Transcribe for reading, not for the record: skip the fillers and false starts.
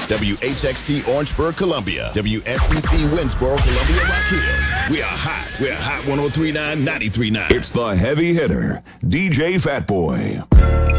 WHXT Orangeburg, Columbia. WSCC Winsboro, Columbia, Rock Hill. We are hot. We're Hot 103.9, 93.9. It's the heavy hitter, DJ Fatboy.